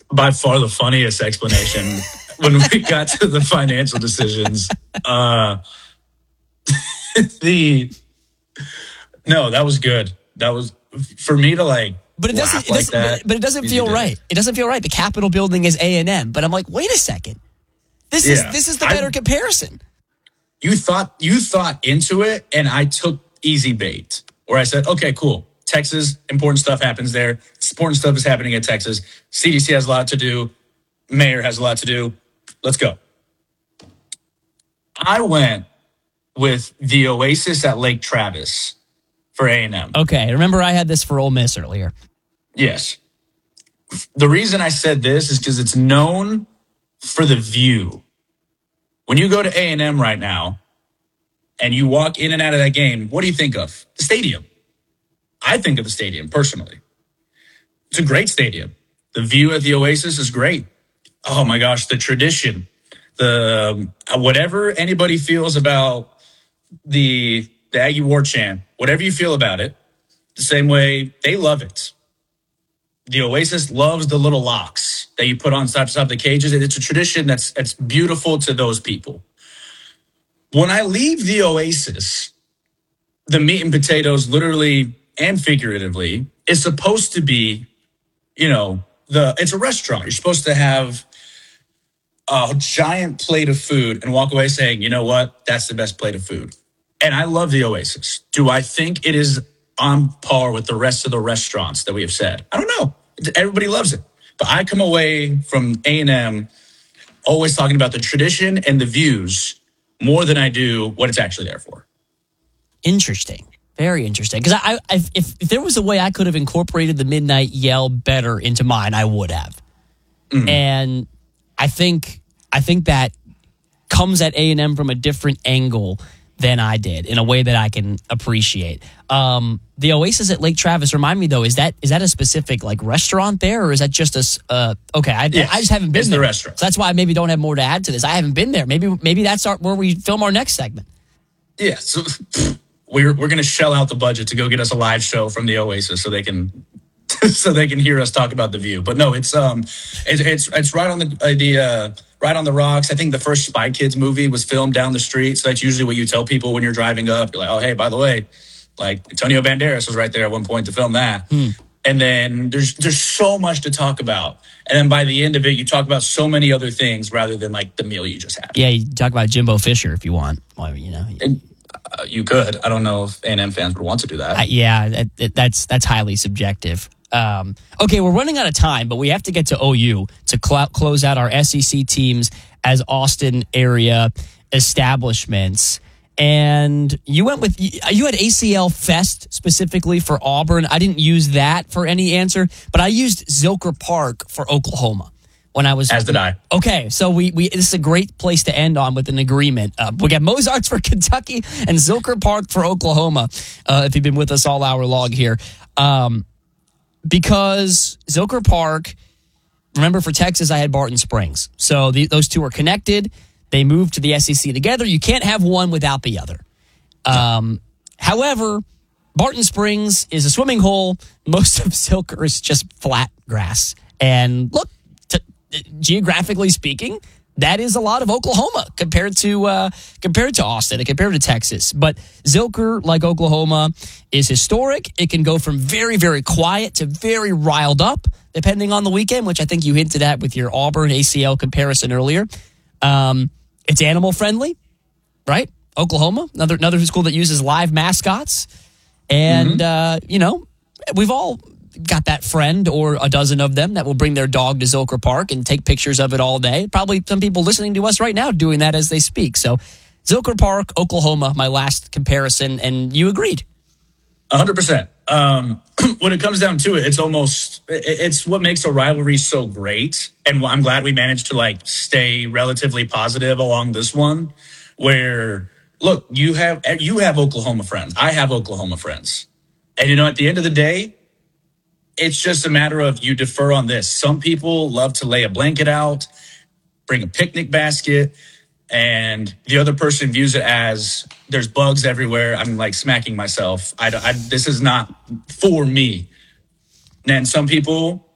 by far the funniest explanation when we got to the financial decisions. The No, that was good. That was for me to like. But it doesn't. It doesn't feel right. It doesn't feel right. The Capitol building is A&M, but I'm like, wait a second. This is the better comparison. You thought into it, and I took easy bait. Where I said, okay, cool. Texas, important stuff happens there. Important stuff is happening in Texas. CDC has a lot to do. Mayor has a lot to do. Let's go. I went with the Oasis at Lake Travis for A&M. Okay, remember I had this for Ole Miss earlier. Yes. The reason I said this is because it's known for the view. When you go to A&M right now and you walk in and out of that game, what do you think of? The stadium. I think of the stadium, personally. It's a great stadium. The view at the Oasis is great. Oh, my gosh, the tradition. Whatever anybody feels about the Aggie War Chant, whatever you feel about it, the same way they love it. The Oasis loves the little locks that you put on side to side of the cages. It's a tradition that's beautiful to those people. When I leave the Oasis, the meat and potatoes, literally and figuratively, is supposed to be, it's a restaurant. You're supposed to have a giant plate of food and walk away saying, you know what, that's the best plate of food. And I love the Oasis. Do I think it is on par with the rest of the restaurants that we have said? I don't know. Everybody loves it. But I come away from A&M always talking about the tradition and the views more than I do what it's actually there for. Interesting. Very interesting. Because if there was a way I could have incorporated the midnight yell better into mine, I would have. Mm. And I think that comes at A&M from a different angle than I did, in a way that I can appreciate. The Oasis at Lake Travis, remind me though, is that a specific like restaurant there, or is that just okay? I just haven't been there. The restaurant. So that's why I maybe don't have more to add to this. I haven't been there. Maybe that's where we film our next segment. Yeah, so we're going to shell out the budget to go get us a live show from the Oasis so they can hear us talk about the view. But no, it's right on the right on the rocks. I think the first Spy Kids movie was filmed down the street. So that's usually what you tell people when you're driving up. You're like, oh, hey, by the way, like Antonio Banderas was right there at one point to film that. And then there's so much to talk about. And then by the end of it, you talk about so many other things rather than like the meal you just had. Yeah, you talk about Jimbo Fisher if you want. Well, And, you could. I don't know if A&M fans would want to do that. That's highly subjective. Okay, we're running out of time, but we have to get to OU to close out our SEC teams as Austin area establishments. And you had ACL Fest specifically for Auburn. I didn't use that for any answer, but I used Zilker Park for Oklahoma when I was. As did I. Okay, so we this is a great place to end on with an agreement. We got Mozart's for Kentucky and Zilker Park for Oklahoma. If you've been with us all hour long here. Because Zilker Park, remember for Texas, I had Barton Springs. So those two are connected. They moved to the SEC together. You can't have one without the other. However, Barton Springs is a swimming hole. Most of Zilker is just flat grass. And look, geographically speaking, that is a lot of Oklahoma compared to Austin and compared to Texas. But Zilker, like Oklahoma, is historic. It can go from very, very quiet to very riled up, depending on the weekend, which I think you hinted at with your Auburn ACL comparison earlier. It's animal friendly, right? Oklahoma, another school that uses live mascots. And, we've all got that friend or a dozen of them that will bring their dog to Zilker Park and take pictures of it all day. Probably some people listening to us right now doing that as they speak. So Zilker Park, Oklahoma, my last comparison, and you agreed. 100%. When it comes down to it, it's what makes a rivalry so great. And I'm glad we managed to stay relatively positive along this one where, look, you have Oklahoma friends. I have Oklahoma friends. And, at the end of the day, it's just a matter of you defer on this. Some people love to lay a blanket out, bring a picnic basket, and the other person views it as there's bugs everywhere. I'm smacking myself. This is not for me. And some people